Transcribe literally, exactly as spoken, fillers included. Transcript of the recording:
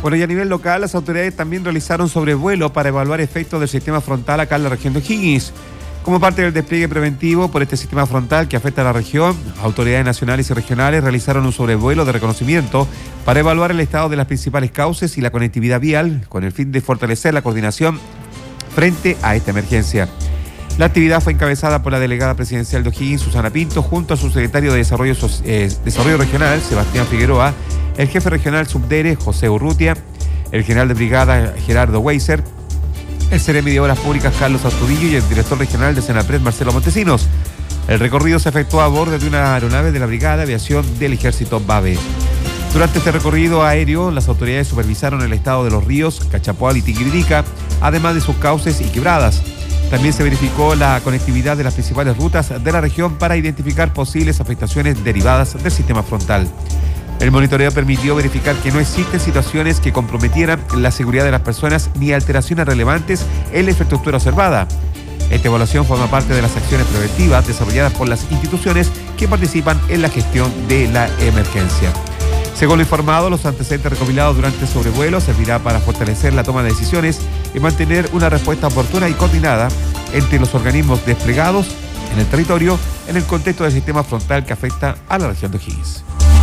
Bueno, y a nivel local, las autoridades también realizaron sobrevuelo para evaluar efectos del sistema frontal acá en la región de O'Higgins. Como parte del despliegue preventivo por este sistema frontal que afecta a la región, autoridades nacionales y regionales realizaron un sobrevuelo de reconocimiento para evaluar el estado de las principales cauces y la conectividad vial, con el fin de fortalecer la coordinación frente a esta emergencia. La actividad fue encabezada por la delegada presidencial de O'Higgins, Susana Pinto, junto a su secretario de Desarrollo, eh, Desarrollo Regional, Sebastián Figueroa, el jefe regional Subdere, José Urrutia, el general de brigada, Gerardo Weiser, el seremi de Obras Públicas, Carlos Astudillo, y el director regional de Senapred, Marcelo Montesinos. El recorrido se efectuó a bordo de una aeronave de la Brigada de Aviación del Ejército BAVE. Durante este recorrido aéreo, las autoridades supervisaron el estado de los ríos Cachapoal y Tiquiritica, además de sus cauces y quebradas. También se verificó la conectividad de las principales rutas de la región para identificar posibles afectaciones derivadas del sistema frontal. El monitoreo permitió verificar que no existen situaciones que comprometieran la seguridad de las personas ni alteraciones relevantes en la infraestructura observada. Esta evaluación forma parte de las acciones preventivas desarrolladas por las instituciones que participan en la gestión de la emergencia. Según lo informado, los antecedentes recopilados durante el sobrevuelo servirá para fortalecer la toma de decisiones y mantener una respuesta oportuna y coordinada entre los organismos desplegados en el territorio en el contexto del sistema frontal que afecta a la región de O'Higgins.